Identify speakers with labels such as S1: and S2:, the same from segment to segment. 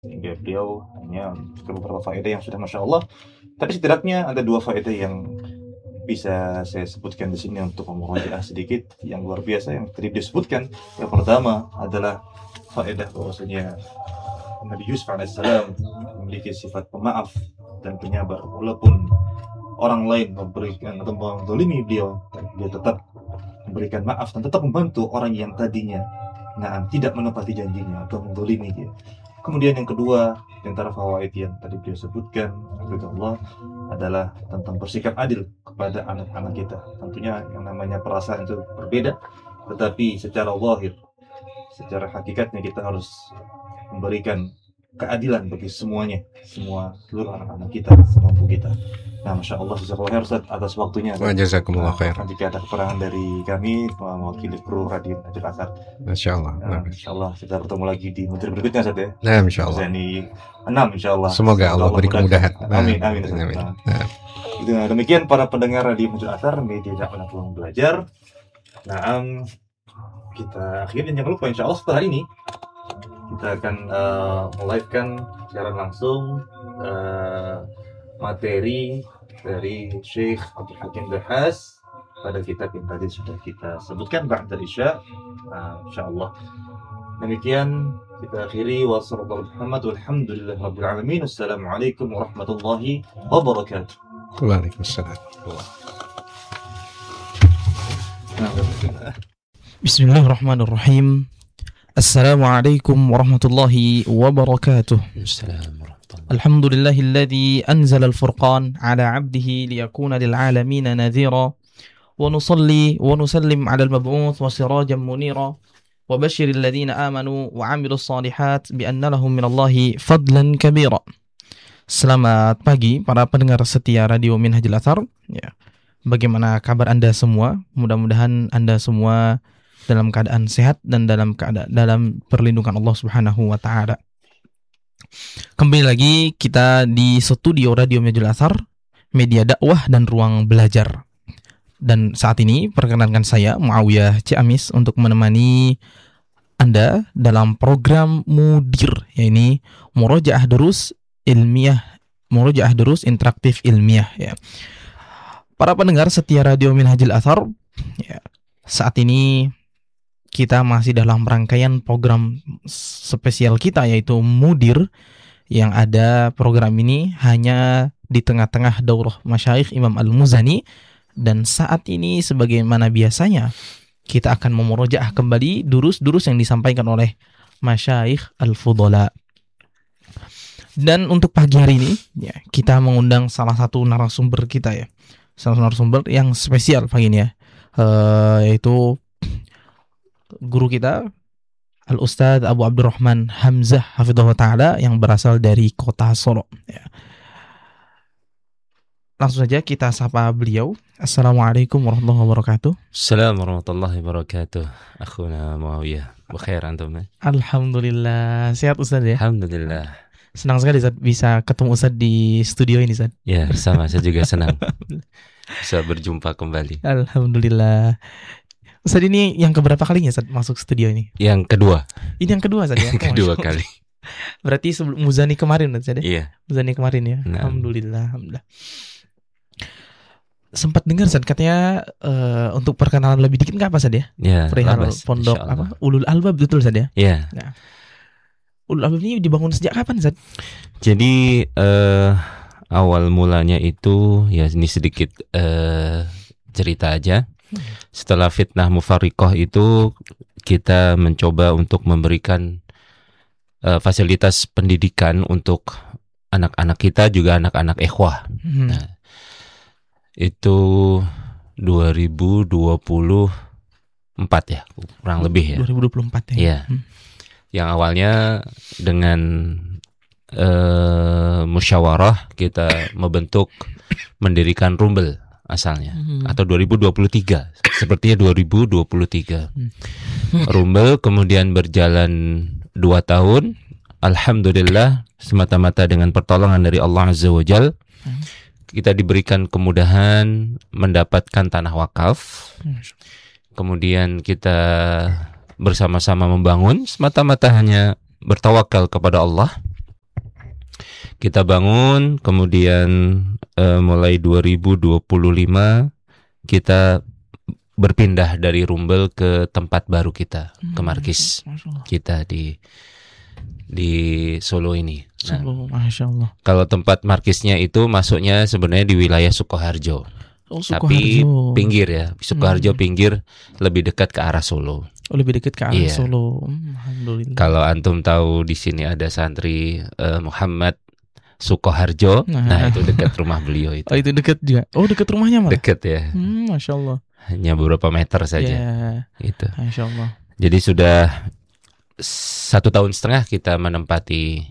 S1: sehingga beliau hanya beberapa faedah yang sudah masya Allah. Tapi setidaknya ada dua faedah yang bisa saya sebutkan di sini untuk memurojaah sedikit yang luar biasa yang tadi disebutkan. Yang pertama adalah faedah bahwasanya Nabi Yusuf alaihissalam memiliki sifat pemaaf dan penyabar walaupun orang lain memberikan atau menzalimi beliau, dia tetap memberikan maaf dan tetap membantu orang yang tadinya tidak menepati janjinya atau menzalimi dia. Kemudian yang kedua, di antara fawaid yang tadi beliau sebutkan, Allah adalah tentang bersikap adil kepada anak-anak kita. Tentunya yang namanya perasaan itu berbeda, tetapi secara zahir, secara hakikatnya kita harus memberikan keadilan bagi semuanya, semua seluruh anak-anak kita, semampu kita. Nah, masya Allah, jazakallahu khair Ustaz atas waktunya.
S2: Jazakumullah khair.
S1: Jika ada kekurangan dari kami mewakili kru Radio Najib Asar.
S2: Masya Allah.
S1: Insya Allah kita bertemu lagi di materi berikutnya Ustaz ya.
S2: Nah, insya Allah.
S1: Ini 6 insya Allah.
S2: Semoga Allah beri kemudahan.
S1: Amin, amin. Demikian para pendengar Radio Najib Asar, media dakwah peluang belajar. Nah, kita akhirnya jangan lupa insya Allah setelah ini kita akan melive-kan secara langsung materi dari Syekh Abdul Hakim Dahas pada kitab yang tadi sudah kita sebutkan ba'da Isya. Insyaallah. Demikian kita akhiri wa sallallahu Muhammad walhamdulillahi rabbil alamin. Assalamualaikum warahmatullahi wabarakatuh.
S2: Waalaikumsalam.
S3: Bismillahirrahmanirrahim. Assalamualaikum warahmatullahi wabarakatuh. Alhamdulillahilladzi anzala al-furqan ala 'abdihi liyakuna lil 'alamin nadhira wa nusalli wa nusallim 'ala al-mab'uts wa sirajan munira wa basyiril ladzina amanu wa 'amilus shalihat bi anna lahum minallahi fadlan kabira. Selamat pagi para pendengar setia Radio Minhajul Athar. Ya. Bagaimana kabar Anda semua? Mudah-mudahan Anda semua dalam keadaan sehat dan dalam perlindungan Allah Subhanahu wa taala. Kembali lagi kita di studio Radio Minhajul Athar, media dakwah dan ruang belajar. Dan saat ini perkenalkan saya Muawiyah Ciamis untuk menemani Anda dalam program Mudir, yaitu Murojaah Durus Ilmiah, Murojaah Durus Interaktif Ilmiah ya. Para pendengar setia Radio Minhajul Athar, ya, saat ini kita masih dalam rangkaian program spesial kita yaitu Mudir, yang ada program ini hanya di tengah-tengah daurah Masyayikh Imam Al-Muzani, dan saat ini sebagaimana biasanya kita akan memurojaah kembali durus-durus yang disampaikan oleh Masyayikh Al-Fudhala. Dan untuk pagi hari ini ya, kita mengundang salah satu narasumber kita ya. Salah satu narasumber yang spesial pagi ini ya. Yaitu guru kita Al-Ustadz Abu Abdurrahman Hamzah hafidhahullah ta'ala yang berasal dari kota Solo ya. Langsung saja kita sapa beliau. Assalamualaikum warahmatullahi wabarakatuh.
S4: Assalamualaikum warahmatullahi wabarakatuh. Akhuna Muawiyah, bukhair antum?
S3: Alhamdulillah, sehat Ustadz ya?
S4: Alhamdulillah.
S3: Senang sekali Ustadz bisa ketemu Ustadz di studio ini Ustadz.
S4: Ya, sama, saya juga senang bisa berjumpa kembali.
S3: Alhamdulillah. Ustadz ini yang keberapa kalinya Ustadz masuk studio ini?
S4: Yang kedua.
S3: Ini yang kedua Ustadz ya?
S4: Yang kedua kali.
S3: Berarti sebelum Muzani kemarin Ustadz ya?
S4: Iya.
S3: Muzani kemarin ya?
S4: Nah.
S3: Alhamdulillah. Sempat dengar Ustadz katanya untuk perkenalan lebih dikit nggak apa Ustadz ya?
S4: Ya.
S3: Perihal pondok apa? Ulul Albab betul Ustadz ya?
S4: Iya.
S3: Nah, Ulul Albab ini dibangun sejak kapan Ustadz?
S4: Jadi awal mulanya itu ya ini sedikit cerita aja. Setelah fitnah Mufarriqah itu kita mencoba untuk memberikan fasilitas pendidikan untuk anak-anak kita, juga anak-anak ikhwah. Nah, itu 2024 ya, kurang lebih ya.
S3: 2024 ya.
S4: Iya. Yang awalnya dengan musyawarah kita mendirikan Rumbel asalnya, atau 2023, sepertinya 2023. Rumbel kemudian berjalan 2 tahun, alhamdulillah semata-mata dengan pertolongan dari Allah Azza wa Jal, kita diberikan kemudahan mendapatkan tanah wakaf. Kemudian kita bersama-sama membangun, semata-mata hanya bertawakal kepada Allah. Kita bangun, kemudian mulai 2025 kita berpindah dari Rumbel ke tempat baru kita, ke markis kita di Solo ini.
S3: Solo, Masya Allah.
S4: Kalau tempat markisnya itu masuknya sebenarnya di wilayah Sukoharjo. Tapi pinggir ya, Sukoharjo pinggir, lebih dekat ke arah Solo.
S3: Lebih dekat ke arah Solo. Alhamdulillah.
S4: Kalau antum tahu di sini ada santri Muhammad Sukoharjo, nah itu dekat rumah beliau itu.
S3: Oh, itu dekat juga. Oh, dekat rumahnya malah.
S4: Dekat ya.
S3: Masya Allah.
S4: Hanya beberapa meter saja. Gitu.
S3: Masya Allah.
S4: Jadi sudah 1,5 tahun kita menempati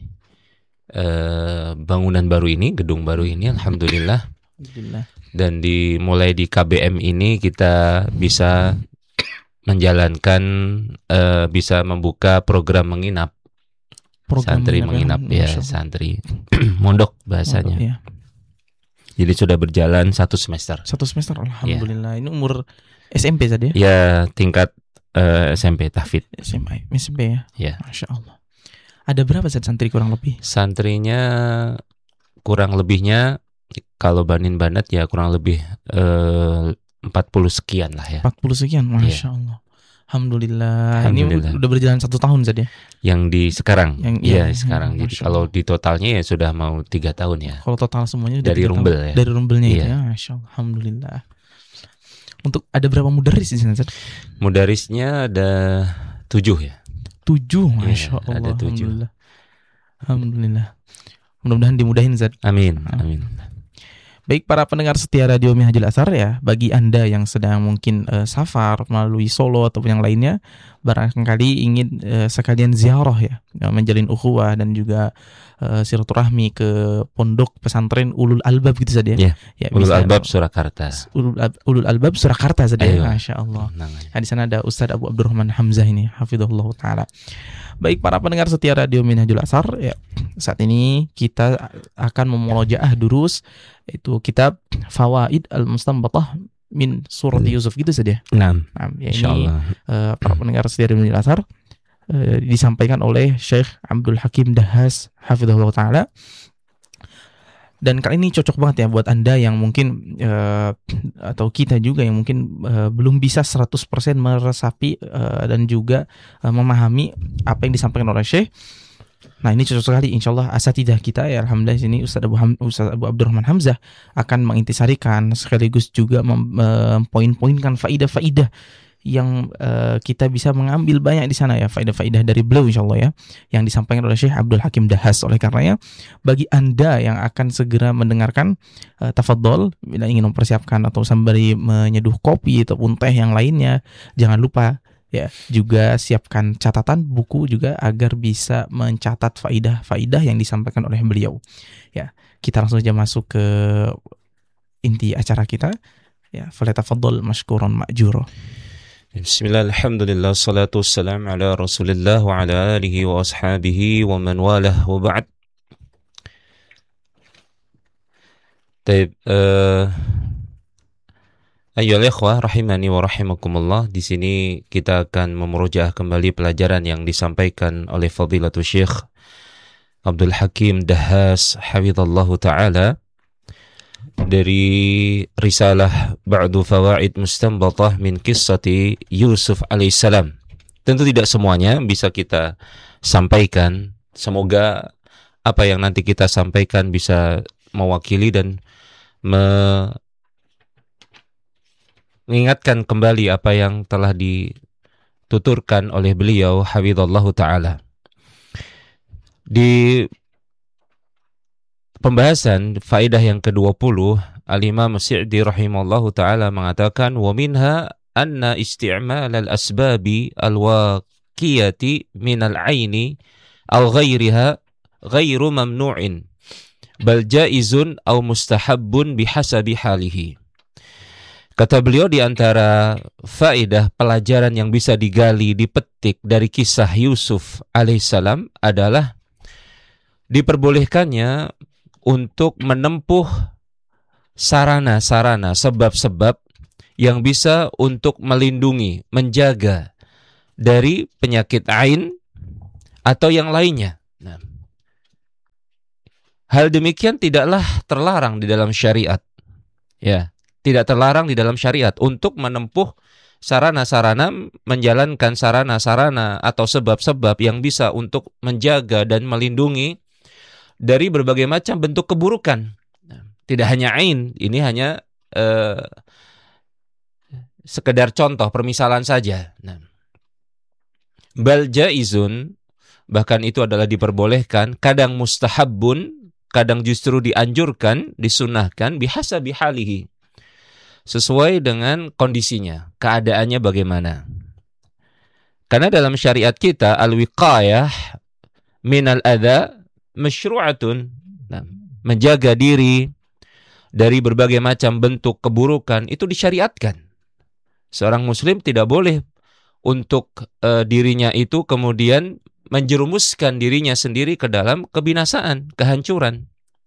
S4: bangunan baru ini, gedung baru ini, alhamdulillah. Dan mulai di KBM ini kita bisa menjalankan, bisa membuka program menginap. Santri menginap ya, santri mondok bahasanya.
S3: Mondok, ya.
S4: Jadi sudah berjalan 1 semester.
S3: 1 semester, alhamdulillah. Ini umur SMP tadi ya?
S4: Ya, tingkat SMP tahfidz.
S3: SMP ya?
S4: Ya.
S3: Masya Allah. Ada berapa santri kurang lebih?
S4: Santrinya kurang lebihnya kalau Banin Banat ya kurang lebih 40 sekian lah ya.
S3: 40 sekian, Masya Allah. Alhamdulillah. Ini udah berjalan 1 tahun saja. Yang di sekarang.
S4: Sekarang. Jadi kalau di totalnya ya sudah mau 3 tahun ya.
S3: Kalau total semuanya
S4: dari Rumbel ya.
S3: Dari Rumbelnya ya. Masya Allah. Alhamdulillah. Untuk ada berapa mudaris di sana?
S4: Mudarisnya ada 7 ya.
S3: 7, Masya Allah.
S4: Ada 7.
S3: Alhamdulillah. Mudah-mudahan dimudahin, Zat.
S4: Amin.
S3: Baik para pendengar setia Radio Minhajul Athar ya, bagi Anda yang sedang mungkin safar melalui Solo ataupun yang lainnya, barangkali ingin sekalian ziarah ya, menjalin ukhuwah dan juga silaturahmi ke pondok pesantren Ulul Albab gitu saja ya.
S4: Ulul Albab Surakarta.
S3: Ulul Albab Surakarta saja ya, Masya Allah. Nah, di sana ada Ustadz Abu Abdurrahman Hamzah ini, hafizahullah taala. Baik para pendengar setia Radio Minhajul Athar ya, saat ini kita akan memurojaah durus itu kitab Fawaid Al-Mustanbatah min Surat Yusuf gitu saja.
S4: Nah
S3: ya ini para pendengar setia Radio Minhajul Athar disampaikan oleh Syekh Abdul Hakim Dahas hafizahullah taala. Dan kali ini cocok banget ya buat Anda yang mungkin atau kita juga yang mungkin belum bisa 100% meresapi dan juga memahami apa yang disampaikan oleh Syekh. Nah, ini cocok sekali insyaallah asatidzah kita ya, alhamdulillah sini Ustaz Abu Abdurrahman Hamzah akan mengintisarikan sekaligus juga mempoin-poinkan faidah-faidah yang kita bisa mengambil banyak di sana ya, faidah-faidah dari beliau insyaallah ya, yang disampaikan oleh Syekh Abdul Hakim Dahas. Oleh karenanya bagi Anda yang akan segera mendengarkan, tafadhol bila ingin mempersiapkan atau sembari menyeduh kopi ataupun teh yang lainnya, jangan lupa ya juga siapkan catatan buku juga agar bisa mencatat faidah-faidah yang disampaikan oleh beliau. Ya, kita langsung saja masuk ke inti acara kita ya, falyatafaddal mashkuran ma'jura.
S4: Bismillah, alhamdulillah, salatu wassalam ala rasulillah wa ala alihi wa ashabihi wa man walah wa ba'd. Taib, ayyuhal ikhwah rahimani wa rahimakumullah. Di sini kita akan memurojaah kembali pelajaran yang disampaikan oleh Fadilatul Syekh Abdul Hakim Dahas hafizallahu taala dari risalah Ba'du Fawaid Mustanbatah min Qissati Yusuf alaihissalam. Tentu tidak semuanya bisa kita sampaikan. Semoga apa yang nanti kita sampaikan bisa mewakili dan mengingatkan kembali apa yang telah dituturkan oleh beliau hafizallahu taala. Di pembahasan faedah yang ke-20, Al-Imam Sa'di rahimallahu ta'ala mengatakan wa minha anna isti'mal al-asbabi al-waqiyati min al-'aini aw ghairiha ghairu mamnu'in bal jaizun aw mustahabbun bihasabi halihi. Kata beliau, di antara faedah pelajaran yang bisa digali, dipetik dari kisah Yusuf alaihissalam adalah diperbolehkannya untuk menempuh sarana-sarana, sebab-sebab yang bisa untuk melindungi, menjaga dari penyakit ain atau yang lainnya. Nah, hal demikian tidaklah terlarang di dalam syariat. Ya, tidak terlarang di dalam syariat untuk menempuh sarana-sarana, menjalankan sarana-sarana atau sebab-sebab yang bisa untuk menjaga dan melindungi dari berbagai macam bentuk keburukan. Tidak hanya ain, ini hanya sekedar contoh, permisalan saja. Bal jaizun, bahkan itu adalah diperbolehkan, kadang mustahabbun, kadang justru dianjurkan, disunahkan, bihasabi halihi, sesuai dengan kondisinya, keadaannya bagaimana. Karena dalam syariat kita, al-wiqayah minal adha masyru'atun, menjaga diri dari berbagai macam bentuk keburukan itu disyariatkan. Seorang muslim tidak boleh untuk dirinya itu kemudian menjerumuskan dirinya sendiri ke dalam kebinasaan, kehancuran.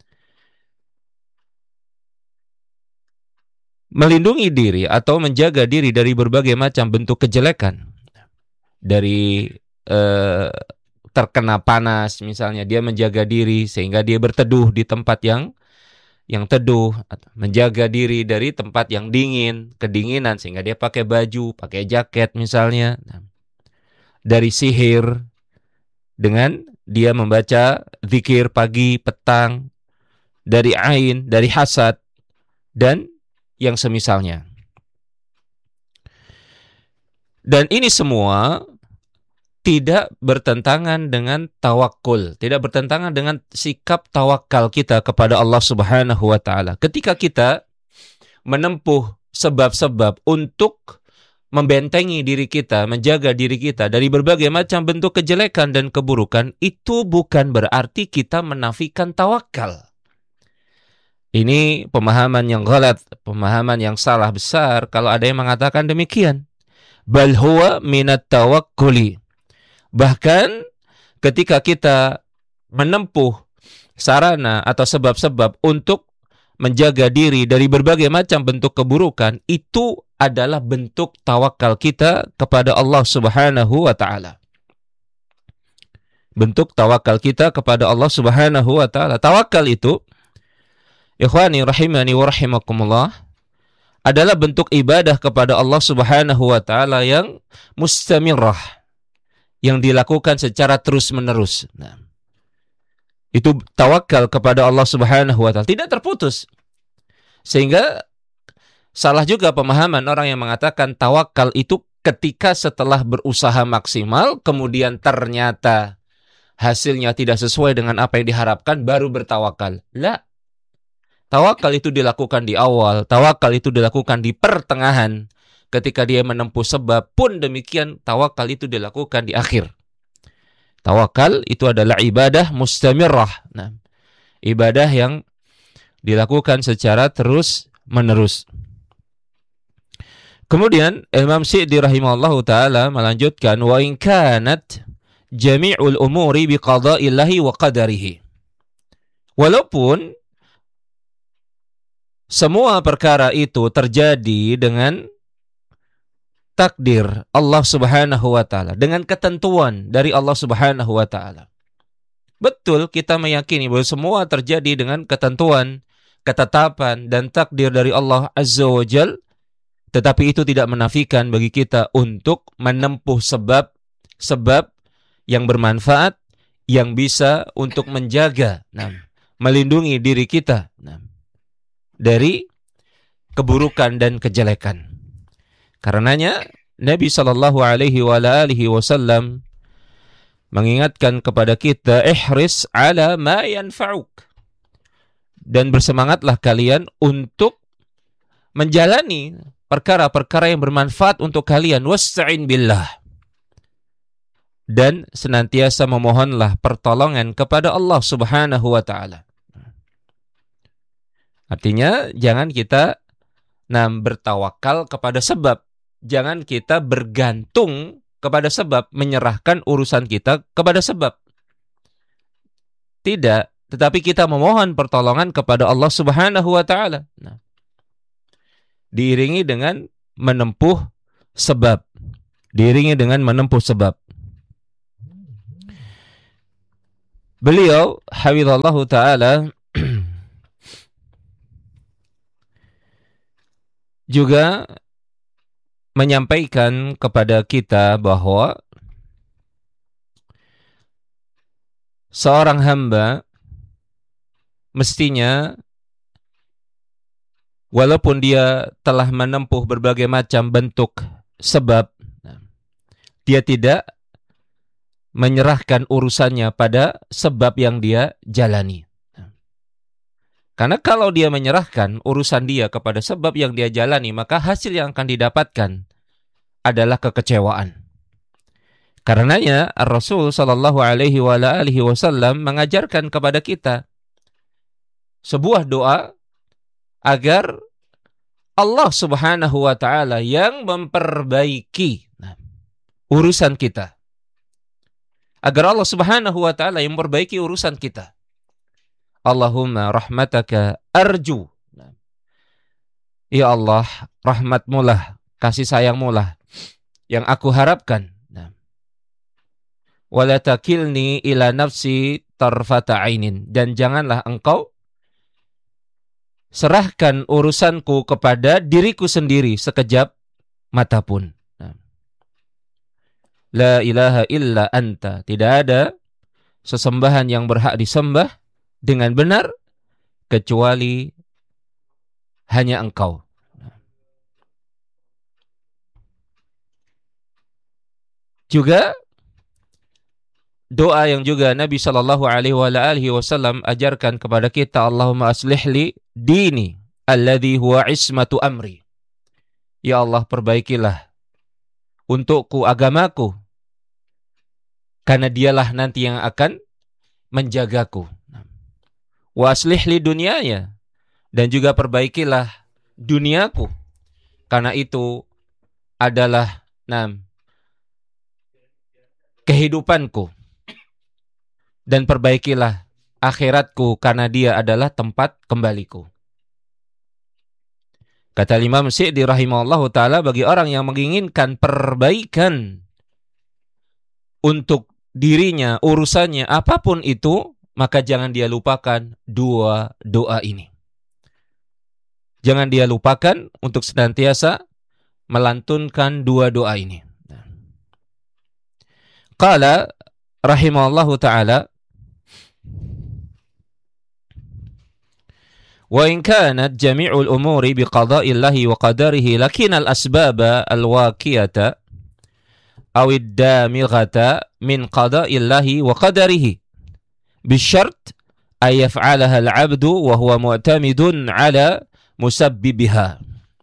S4: Melindungi diri atau menjaga diri dari berbagai macam bentuk kejelekan, dari terkena panas misalnya, dia menjaga diri sehingga dia berteduh di tempat yang teduh, menjaga diri dari tempat yang dingin, kedinginan sehingga dia pakai baju, pakai jaket misalnya. Dari sihir dengan dia membaca zikir pagi, petang, dari ain, dari hasad dan yang semisalnya. Dan ini semua tidak bertentangan dengan tawakul, tidak bertentangan dengan sikap tawakal kita kepada Allah Subhanahu wa taala. Ketika kita menempuh sebab-sebab untuk membentengi diri kita, menjaga diri kita dari berbagai macam bentuk kejelekan dan keburukan, itu bukan berarti kita menafikan tawakal. Ini pemahaman yang ghalat, pemahaman yang salah besar kalau ada yang mengatakan demikian. Bal huwa minat tawakkuli. Bahkan ketika kita menempuh sarana atau sebab-sebab untuk menjaga diri dari berbagai macam bentuk keburukan, itu adalah bentuk tawakal kita kepada Allah Subhanahu wa taala. Bentuk tawakal kita kepada Allah Subhanahu wa taala. Tawakal itu, ikhwani rahimani wa rahimakumullah, adalah bentuk ibadah kepada Allah Subhanahu wa taala yang mustamirrah, yang dilakukan secara terus-menerus. Itu tawakal kepada Allah Subhanahu wa taala, tidak terputus. Sehingga salah juga pemahaman orang yang mengatakan tawakal itu ketika setelah berusaha maksimal kemudian ternyata hasilnya tidak sesuai dengan apa yang diharapkan baru bertawakal. La. Tawakal itu dilakukan di awal, tawakal itu dilakukan di pertengahan. Ketika dia menempuh sebab pun demikian, tawakal itu dilakukan di akhir. Tawakal itu adalah ibadah mustamirrah. Ibadah yang dilakukan secara terus-menerus. Kemudian Imam Syi'di rahimahullahu ta'ala melanjutkan, wa in kanat jami'ul umuri biqada'illahi wa qadarihi. Walaupun semua perkara itu terjadi dengan takdir Allah Subhanahu wa taala, dengan ketentuan dari Allah Subhanahu wa taala. Betul, kita meyakini bahwa semua terjadi dengan ketentuan, ketetapan dan takdir dari Allah Azza wa Jal, tetapi itu tidak menafikan bagi kita untuk menempuh sebab yang bermanfaat, yang bisa untuk menjaga, melindungi diri kita dari keburukan dan kejelekan. Karenanya Nabi sallallahu alaihi wasallam mengingatkan kepada kita, ihris ala ma yanfa'uk, dan bersemangatlah kalian untuk menjalani perkara-perkara yang bermanfaat untuk kalian, wasta'in billah, dan senantiasa memohonlah pertolongan kepada Allah Subhanahu wa taala. Artinya jangan kita bertawakal kepada sebab. Jangan kita bergantung kepada sebab, menyerahkan urusan kita kepada sebab. Tidak, tetapi kita memohon pertolongan kepada Allah Subhanahu wa taala. Diiringi dengan menempuh sebab. Beliau hafizallahu taala juga menyampaikan kepada kita bahwa seorang hamba mestinya walaupun dia telah menempuh berbagai macam bentuk sebab, dia tidak menyerahkan urusannya pada sebab yang dia jalani. Karena kalau dia menyerahkan urusan dia kepada sebab yang dia jalani, maka hasil yang akan didapatkan adalah kekecewaan. Karenanya Rasul sallallahu alaihi wasallam mengajarkan kepada kita sebuah doa agar Allah Subhanahu wa taala yang memperbaiki urusan kita. Agar Allah Subhanahu wa taala yang memperbaiki urusan kita. Allahumma rahmataka arju. Ya Allah, rahmatmu lah, kasih sayangmu lah yang aku harapkan. Wala takilni ila nafsi tarfata ainin. Dan janganlah engkau serahkan urusanku kepada diriku sendiri sekejap mata pun. La ilaha illa anta. Tidak ada sesembahan yang berhak disembah dengan benar kecuali hanya engkau. Juga doa yang juga Nabi sallallahu alaihi wasallam ajarkan kepada kita, Allahumma aslih li dini alladhi huwa ismatu amri. Ya Allah, perbaikilah untukku agamaku, karena dialah nanti yang akan menjagaku. Wa aslih li dunyaya, dan juga perbaikilah duniaku, karena itu adalah kehidupanku. Dan perbaikilah akhiratku, karena dia adalah tempat kembaliku. Kata Imam Syi'di rahimahullahu ta'ala, bagi orang yang menginginkan perbaikan untuk dirinya, urusannya, apapun itu, maka jangan dia lupakan dua doa ini. Jangan dia lupakan untuk senantiasa melantunkan dua doa ini. Qala rahimahullahu ta'ala, wa in kanat jami'ul umuri biqada'illahi wa qadarihi lakinal asbaba alwaqiyata awid damighata min qada'illahi wa qadarihi bisyart ay yaf'alaha al-'abdu wa huwa mu'tamidun 'ala musabbibiha.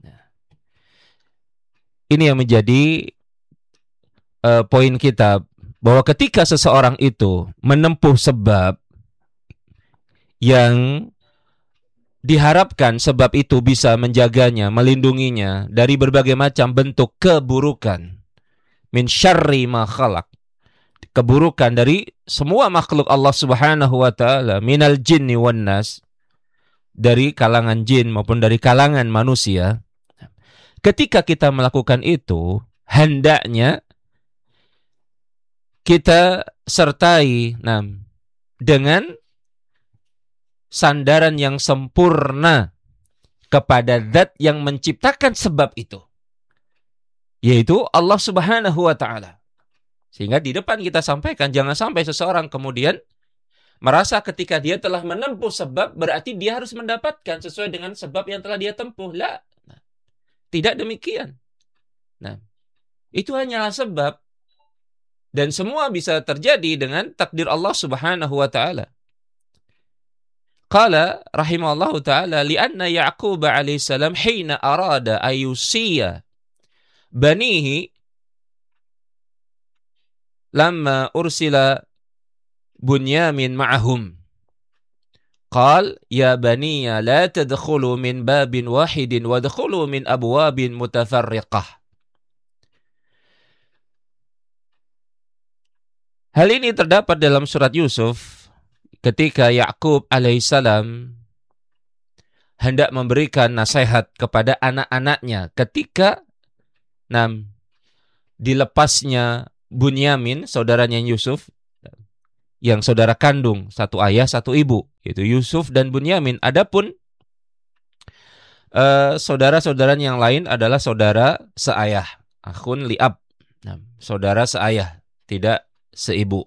S4: Ini yang menjadi poin kita, bahwa ketika seseorang itu menempuh sebab yang diharapkan sebab itu bisa menjaganya, melindunginya dari berbagai macam bentuk keburukan, min syarri ma khalaq, keburukan dari semua makhluk Allah Subhanahu wa taala, minal jinni wan nas, dari kalangan jin maupun dari kalangan manusia. Ketika kita melakukan itu, hendaknya kita sertai dengan sandaran yang sempurna kepada zat yang menciptakan sebab itu, yaitu Allah Subhanahu wa ta'ala. Sehingga di depan kita sampaikan, jangan sampai seseorang kemudian merasa ketika dia telah menempuh sebab berarti dia harus mendapatkan sesuai dengan sebab yang telah dia tempuh. La, tidak demikian. Itu hanyalah sebab, dan semua bisa terjadi dengan takdir Allah Subhanahu wa ta'ala. Qala rahimahullahu ta'ala, li'anna Ya'qub alaihi salam hina arada ayusiya banihi lamma ursila Bunyamin ma'ahum. Qal ya baniya la tadkhulu min babin wahidin wadkhulu min abwabin mutafarriqah. Hal ini terdapat dalam surat Yusuf ketika Ya'qub alaihissalam hendak memberikan nasihat kepada anak-anaknya ketika dilepasnya Bunyamin, saudaranya Yusuf, yang saudara kandung, satu ayah, satu ibu, yaitu Yusuf dan Bunyamin. Adapun saudara-saudara yang lain adalah saudara seayah, akhun li'ab. Nah, saudara seayah, tidak seibu.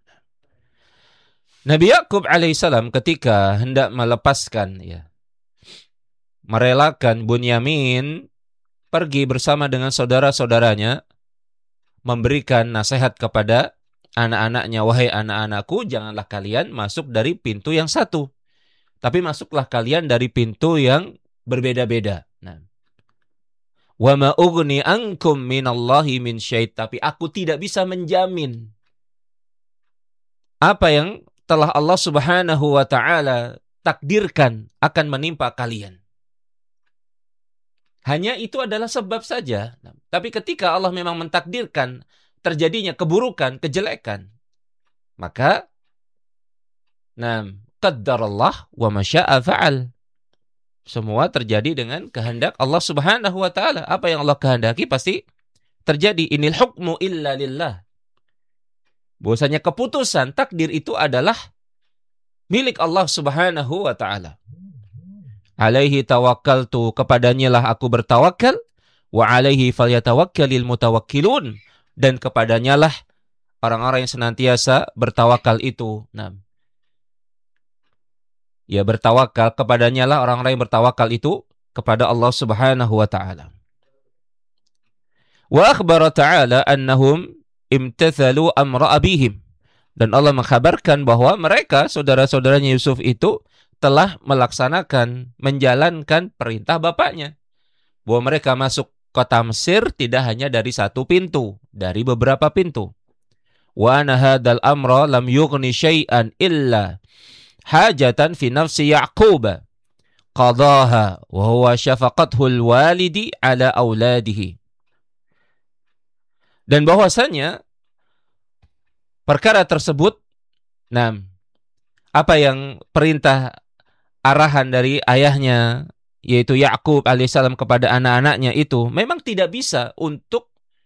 S4: Nabi Yakub alaihissalam ketika hendak melepaskan, merelakan Bunyamin pergi bersama dengan saudara-saudaranya, memberikan nasihat kepada anak-anaknya, wahai anak-anakku, janganlah kalian masuk dari pintu yang satu, tapi masuklah kalian dari pintu yang berbeda-beda. Nah, wa ma ughni ankum minallahi min syait, tapi aku tidak bisa menjamin apa yang telah Allah Subhanahu wa taala takdirkan akan menimpa kalian. Hanya itu adalah sebab saja. Tapi ketika Allah memang mentakdirkan terjadinya keburukan, kejelekan, maka qaddarallah wa ma syaa fa'al. Semua terjadi dengan kehendak Allah Subhanahu wa taala. Apa yang Allah kehendaki pasti terjadi. Inil hukmu illa lillah. Bahwasanya keputusan takdir itu adalah milik Allah Subhanahu wa taala. Alaihi tawakkaltu, kepadanya lah aku bertawakal, wa alaihi falyatawakkalil mutawakkilun, dan kepadanya lah orang-orang yang senantiasa bertawakal itu. Bertawakal, kepadanya lah orang-orang yang bertawakal itu kepada Allah Subhanahu wa taala. Wa akhbara ta'ala annahum imtathalu amra abihim, dan Allah mengkhabarkan bahwa mereka, saudara-saudaranya Yusuf itu, telah melaksanakan, menjalankan perintah bapaknya, bahwa mereka masuk kota Mesir tidak hanya dari satu pintu, dari beberapa pintu. Wa anna hadzal amra lam yughni syai'an illa hajatan fi nafsi Ya'qub qadaha wa huwa syafaqatul walidi ala auladihi. Dan bahwasanya perkara tersebut, apa yang perintah arahan dari ayahnya, yaitu Ya'qub alaihissalam kepada anak-anaknya itu, memang tidak bisa untuk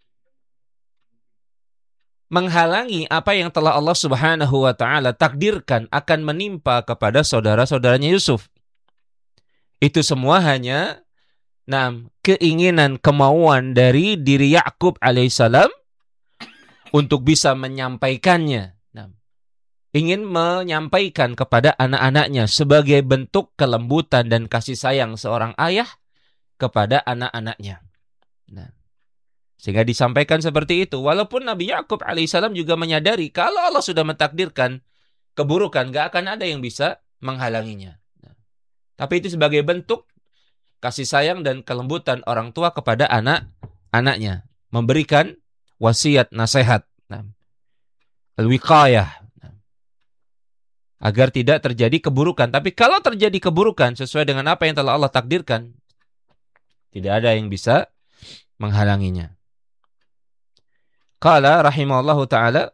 S4: menghalangi apa yang telah Allah Subhanahu wa taala takdirkan akan menimpa kepada saudara-saudaranya Yusuf. Itu semua hanya keinginan, kemauan dari diri Ya'qub alaihissalam untuk bisa menyampaikannya. Ingin menyampaikan kepada anak-anaknya sebagai bentuk kelembutan dan kasih sayang seorang ayah kepada anak-anaknya. Sehingga disampaikan seperti itu. Walaupun Nabi Ya'qub alaihissalam juga menyadari kalau Allah sudah mentakdirkan keburukan, gak akan ada yang bisa menghalanginya. Tapi itu sebagai bentuk kasih sayang dan kelembutan orang tua kepada anak-anaknya. Memberikan wasiat, nasihat. Al-wiqayah. Agar tidak terjadi keburukan. Tapi kalau terjadi keburukan sesuai dengan apa yang telah Allah takdirkan, tidak ada yang bisa menghalanginya. Qala rahimahullahu ta'ala,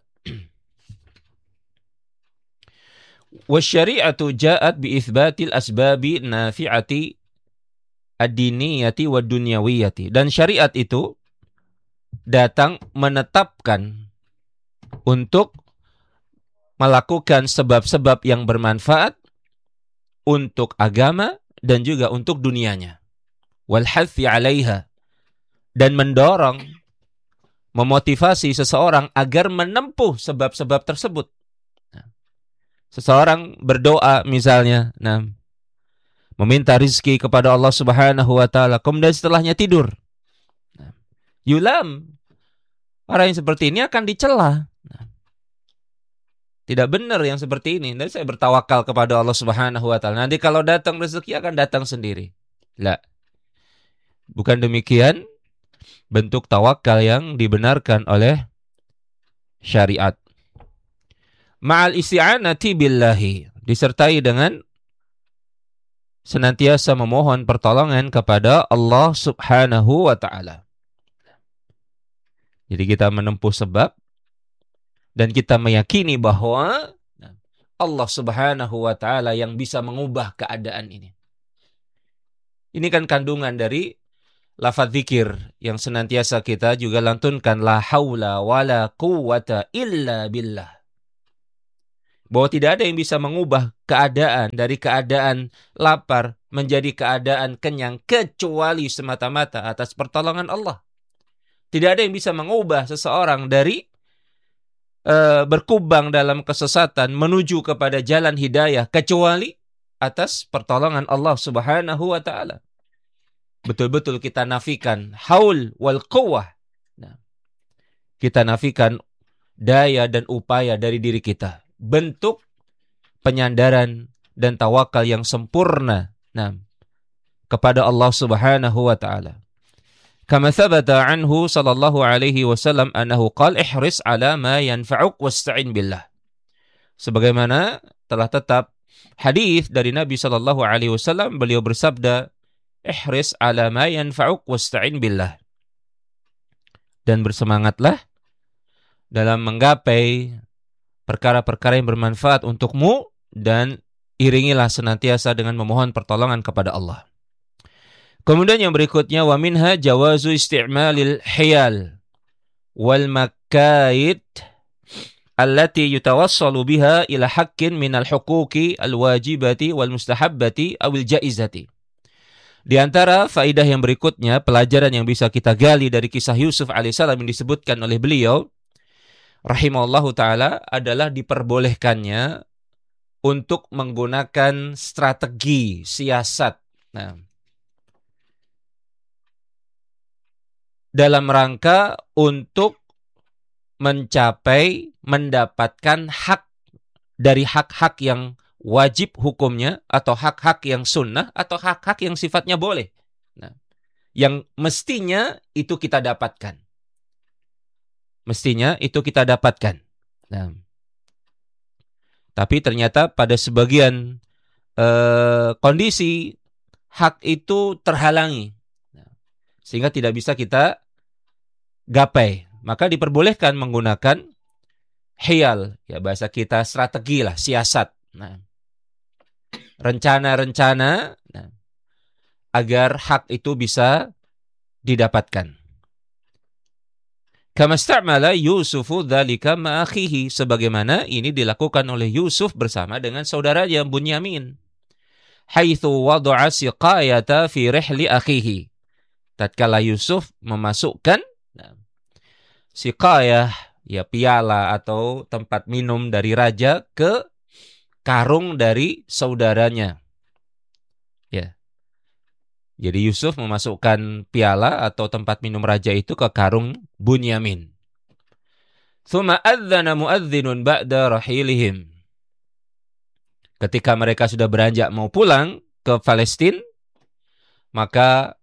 S4: wasyari'atu ja'at bi'ithbatil asbabi nafi'ati ad-diniyati wa dunyawiyati. Dan syariat itu datang menetapkan untuk melakukan sebab-sebab yang bermanfaat untuk agama dan juga untuk dunianya. Wal hathi 'alaiha, dan mendorong, memotivasi seseorang agar menempuh sebab-sebab tersebut. Seseorang berdoa misalnya, meminta rizki kepada Allah Subhanahu wa taala, kemudian setelahnya tidur. Yulam, orang yang seperti ini akan dicela. Tidak benar yang seperti ini. Dan saya bertawakal kepada Allah Subhanahu wa taala. Nanti kalau datang rezeki akan datang sendiri. La. Bukan demikian bentuk tawakal yang dibenarkan oleh syariat. Ma'al isti'anati billahi, disertai dengan senantiasa memohon pertolongan kepada Allah Subhanahu wa taala. Jadi kita menempuh sebab dan kita meyakini bahwa Allah Subhanahu wa taala yang bisa mengubah keadaan ini. Ini kan kandungan dari lafaz zikir yang senantiasa kita juga lantunkan, la haula wala quwwata illa billah. bahwa tidak ada yang bisa mengubah keadaan dari keadaan lapar menjadi keadaan kenyang kecuali semata-mata atas pertolongan Allah. Tidak ada yang bisa mengubah seseorang dari berkubang dalam kesesatan menuju kepada jalan hidayah kecuali atas pertolongan Allah Subhanahu wa taala. Betul-betul kita nafikan haul wal quwwah. Nah, kita nafikan daya dan upaya dari diri kita. Bentuk penyandaran dan tawakal yang sempurna kepada Allah Subhanahu wa taala. Kama thabata anhu sallallahu alaihi wasallam annahu qala ihris ala ma yanfa'uk wasta'in billah. Sebagaimana telah tetap hadis dari Nabi sallallahu alaihi wasallam, beliau bersabda, ihris ala ma yanfa'uk wasta'in billah. Dan bersemangatlah dalam menggapai perkara-perkara yang bermanfaat untukmu dan iringilah senantiasa dengan memohon pertolongan kepada Allah. Kemudian yang berikutnya, wa minha jawazu isti'malil hiyal wal makaid allati yutawassalu biha ila haqqin minal huquqi al-wajibati wal mustahabbati awil jaizati. Di antara faidah yang berikutnya, pelajaran yang bisa kita gali dari kisah Yusuf alaihissalam yang disebutkan oleh beliau rahimahullahu ta'ala adalah diperbolehkannya untuk menggunakan strategi, siasat. Dalam rangka untuk mendapatkan hak dari hak-hak yang wajib hukumnya, atau hak-hak yang sunnah, atau hak-hak yang sifatnya boleh. Yang mestinya itu kita dapatkan. Tapi ternyata pada sebagian kondisi hak itu terhalangi, sehingga tidak bisa kita gapai. Maka diperbolehkan menggunakan hiyal, ya bahasa kita strategi lah, siasat. Rencana-rencana agar hak itu bisa didapatkan. Kama sta'mala Yusufu dzalika ma akhihi, sebagaimana ini dilakukan oleh Yusuf bersama dengan saudaranya Bunyamin. Haitsu wada'a siqayata fi rihli akhihi. Tatkala Yusuf memasukkan siqayah, ya piala atau tempat minum dari raja, ke karung dari saudaranya. Ya. Jadi Yusuf memasukkan piala atau tempat minum raja itu ke karung Bunyamin. Tsumma adzana muadzdinun ba'da rahilihim. Ketika mereka sudah beranjak mau pulang ke Palestina, maka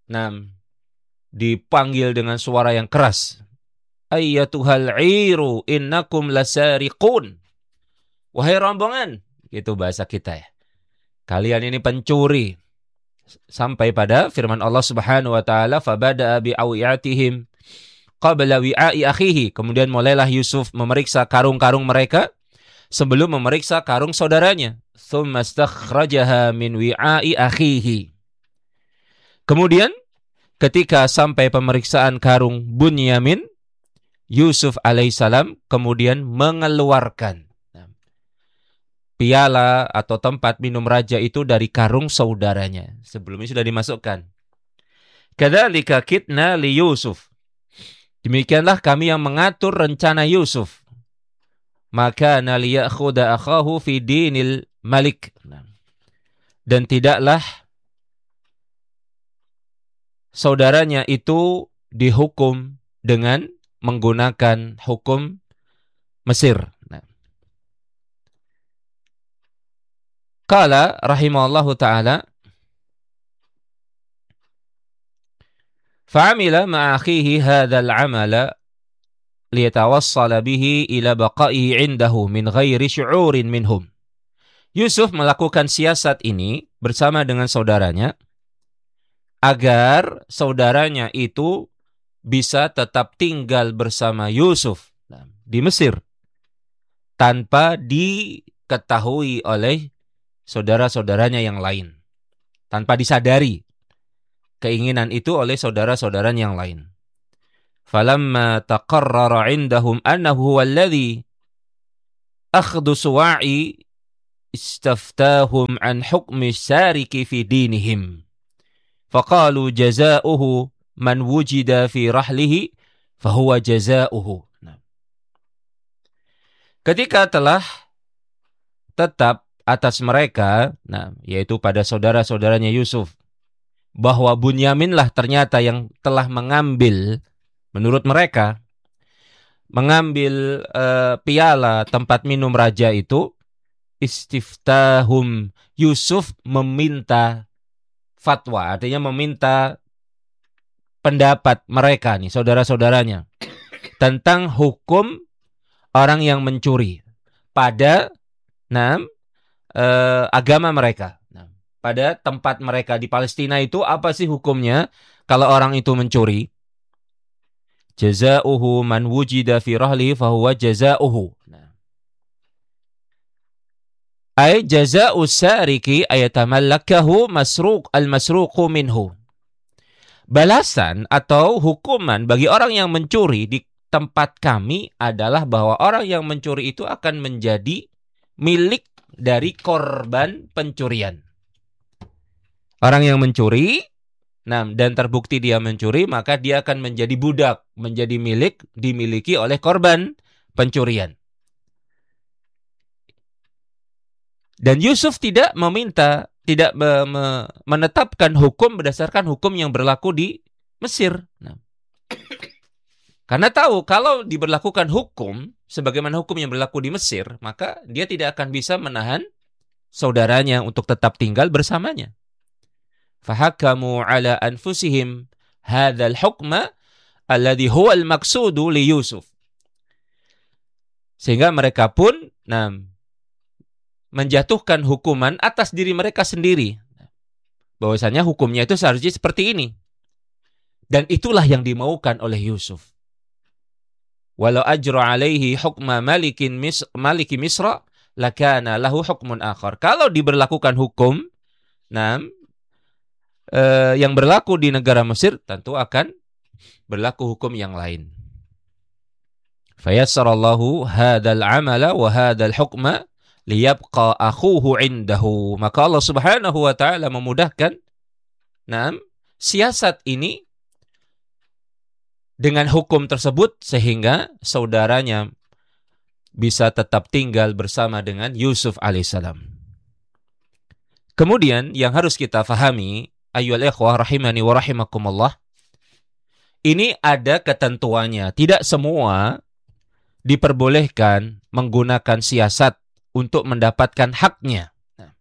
S4: dipanggil dengan suara yang keras. Ayyatuhal 'iru innakum lasariqun. Wahai rombongan, itu bahasa kita ya. Kalian ini pencuri. Sampai pada firman Allah Subhanahu wa taala, fabada'a bi'awiyatihim qabla wi'a'i akhihi. Kemudian mulailah Yusuf memeriksa karung-karung mereka sebelum memeriksa karung saudaranya. Tsumma stakhrajaha min wi'a'i akhihi. Kemudian ketika sampai pemeriksaan karung Bunyamin, Yusuf alaihissalam kemudian mengeluarkan piala atau tempat minum raja itu dari karung saudaranya. Sebelumnya sudah dimasukkan. Kadzalika kitna li Yusuf. Demikianlah kami yang mengatur rencana Yusuf. Maka naliyakhudha akhahu fi dinil malik. Dan tidaklah saudaranya itu dihukum dengan menggunakan hukum Mesir. Qala rahimahullahu ta'ala, fa'amila ma'akhihi hadzal 'amala liyatawassala bihi ila baqaihi 'indahu min ghairi syu'urin minhum. Yusuf melakukan siasat ini bersama dengan saudaranya agar saudaranya itu bisa tetap tinggal bersama Yusuf di Mesir tanpa diketahui oleh saudara-saudaranya yang lain, tanpa disadari keinginan itu oleh saudara-saudaranya yang lain. Falamma taqarrara 'indahum annahu huwa alladhi akhdhu suwa'i istaftahum an hukmi sariki fi dinihim. Faqalu jaza'uhu man wujida fi rahlihi fahuwa jaza'uhu. Ketika telah tetap atas mereka, yaitu pada saudara-saudaranya Yusuf, bahwa Bunyaminlah ternyata yang telah mengambil, menurut mereka, mengambil piala tempat minum raja itu, istiftahum, Yusuf meminta fatwa, artinya meminta pendapat mereka nih, saudara-saudaranya, tentang hukum orang yang mencuri pada agama mereka. Pada tempat mereka di Palestina itu apa sih hukumnya kalau orang itu mencuri? Jaza'uhu man wujida fi rahlihi fahuwa jaza'uhu. Ay jaza'u sariki ayatamallakahu al-masruqu minhu. Balasan atau hukuman bagi orang yang mencuri di tempat kami adalah bahwa orang yang mencuri itu akan menjadi milik dari korban pencurian. Orang yang mencuri, dan terbukti dia mencuri, maka dia akan menjadi budak, menjadi milik, dimiliki oleh korban pencurian. Dan Yusuf tidak meminta, tidak menetapkan hukum berdasarkan hukum yang berlaku di Mesir. Karena tahu kalau diberlakukan hukum sebagaimana hukum yang berlaku di Mesir, maka dia tidak akan bisa menahan saudaranya untuk tetap tinggal bersamanya. Fahakamu ala anfusihim hadzal hukma alladhi huwa al-maqsudu li Yusuf. Sehingga mereka pun menjatuhkan hukuman atas diri mereka sendiri. Bahwasanya hukumnya itu seharusnya seperti ini. Dan itulah yang dimaukan oleh Yusuf. Walau ajra alaihi hukma maliki Misra lakana lahu hukmun akhar. Kalau diberlakukan hukum yang berlaku di negara Mesir, tentu akan berlaku hukum yang lain. Fayassarallahu hadzal amala wa hadzal hukma liyabqa akhuhu indahu. Maka Allah Subhanahu wa taala memudahkan siasat ini dengan hukum tersebut sehingga saudaranya bisa tetap tinggal bersama dengan Yusuf alaihissalam. Kemudian yang harus kita fahami, ayyuhal ikhwah rahimani wa rahimakumullah, ini ada ketentuannya. Tidak semua diperbolehkan menggunakan siasat untuk mendapatkan haknya.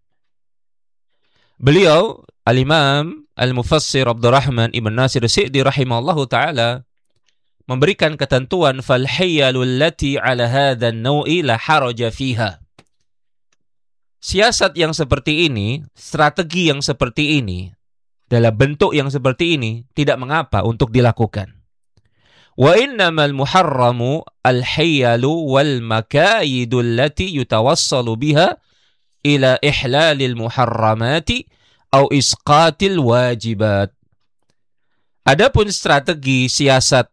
S4: Beliau Al-Imam Al-Mufassir Abdurrahman Ibn Nasir Sa'di rahimahullahu ta'ala memberikan ketentuan falhiyalul lati ala hadzal nau'i la haraja fiha. Siasat yang seperti ini, strategi yang seperti ini, dalam bentuk yang seperti ini tidak mengapa untuk dilakukan. Wa innamal muharramu al-hiyalu wal makayidul lati yutawassalu biha ila ihlalil muharramati au isqatil wajibat. Adapun strategi siasat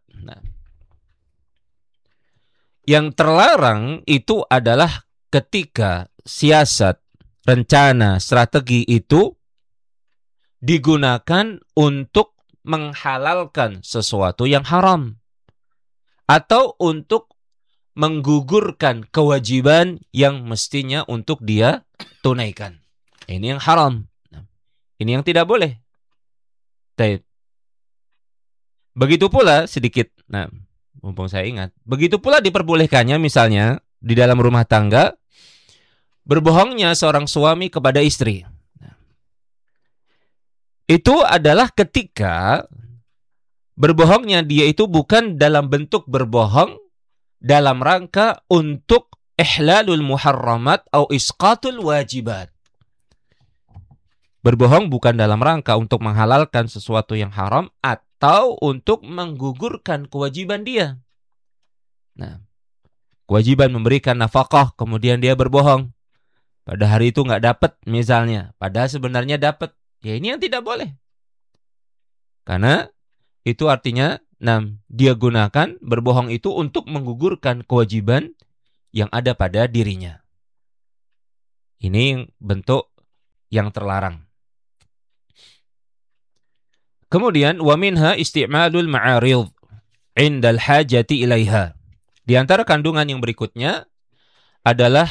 S4: yang terlarang itu adalah ketika siasat, rencana, strategi itu digunakan untuk menghalalkan sesuatu yang haram atau untuk menggugurkan kewajiban yang mestinya untuk dia tunaikan. Ini yang haram. Ini yang tidak boleh. Begitu pula sedikit, mumpung saya ingat, begitu pula diperbolehkannya misalnya di dalam rumah tangga berbohongnya seorang suami kepada istri. Itu adalah ketika berbohongnya dia itu bukan dalam bentuk berbohong dalam rangka untuk ihlalul muharramat atau isqatul wajibat. Berbohong bukan dalam rangka untuk menghalalkan sesuatu yang haram atau untuk menggugurkan kewajiban dia. Kewajiban memberikan nafkah, kemudian dia berbohong. Pada hari itu nggak dapat misalnya, padahal sebenarnya dapat. Ya ini yang tidak boleh. Karena itu artinya dia gunakan berbohong itu untuk menggugurkan kewajiban yang ada pada dirinya. Ini bentuk yang terlarang. Kemudian wa minha isti'malul ma'arid 'indal hajati ilaiha. Di antara kandungan yang berikutnya adalah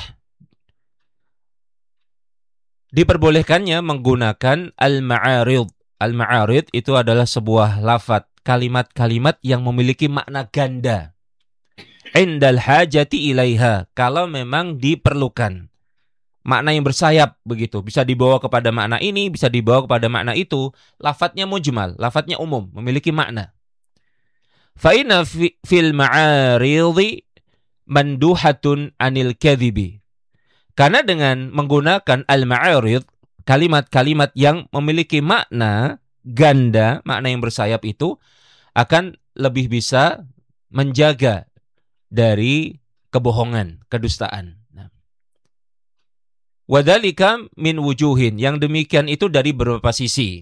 S4: diperbolehkannya menggunakan al-ma'arid. Al-ma'arid itu adalah sebuah lafadz, kalimat-kalimat yang memiliki makna ganda. Indal hajati ilaiha, kalau memang diperlukan. Makna yang bersayap begitu, bisa dibawa kepada makna ini, bisa dibawa kepada makna itu. Lafadznya mujmal, lafadznya umum, memiliki makna. Fa inna fil ma'aridi manduhatun anil kadhibi. Karena dengan menggunakan al-ma'arid, kalimat-kalimat yang memiliki makna ganda, makna yang bersayap itu akan lebih bisa menjaga dari kebohongan, kedustaan. Wadzalika min wujuhin, yang demikian itu dari beberapa sisi.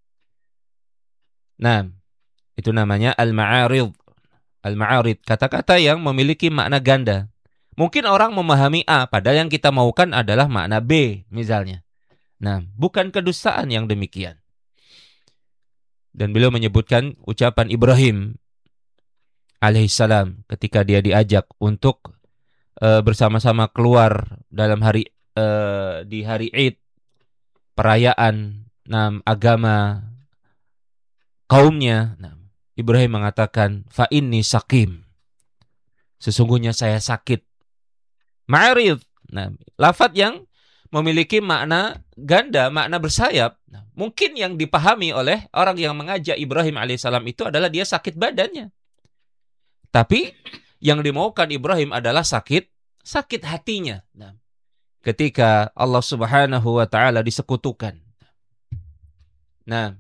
S4: Nah, itu namanya al-ma'arid. Al-ma'arid, kata-kata yang memiliki makna ganda. Mungkin orang memahami A, padahal yang kita maukan adalah makna B, misalnya. Nah, bukan kedustaan yang demikian. Dan beliau menyebutkan ucapan Ibrahim alaihissalam ketika dia diajak untuk bersama-sama keluar dalam hari di hari Id, perayaan agama kaumnya. Nah, Ibrahim mengatakan, fa inni sakim, sesungguhnya saya sakit. Ma'arid, lafadz yang memiliki makna ganda, makna bersayap. Nah, mungkin yang dipahami oleh orang yang mengajak Ibrahim alaihissalam itu adalah dia sakit badannya. Tapi yang dimaukan Ibrahim adalah sakit hatinya. Nah, ketika Allah Subhanahu wa taala disekutukan. Nah,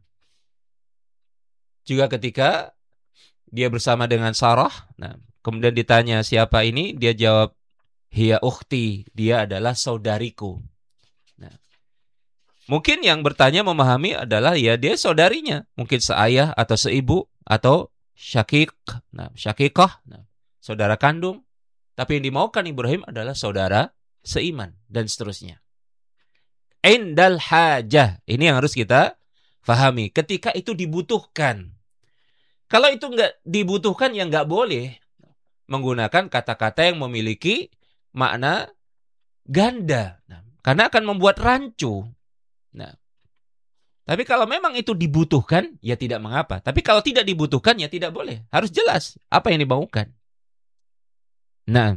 S4: juga ketika dia bersama dengan Sarah, kemudian ditanya siapa ini, dia jawab, hiya ukhti, dia adalah saudariku. Nah, mungkin yang bertanya memahami adalah ya dia saudarinya, mungkin seayah atau seibu atau syakikah, saudara kandung. Tapi yang dimaukan Ibrahim adalah saudara seiman dan seterusnya. Indal hajah, ini yang harus kita fahami. Ketika itu dibutuhkan. Kalau itu nggak dibutuhkan, ya nggak boleh menggunakan kata-kata yang memiliki makna ganda. Karena akan membuat rancu. Tapi kalau memang itu dibutuhkan, ya tidak mengapa. Tapi kalau tidak dibutuhkan, ya tidak boleh. Harus jelas apa yang dimaukan. Nah,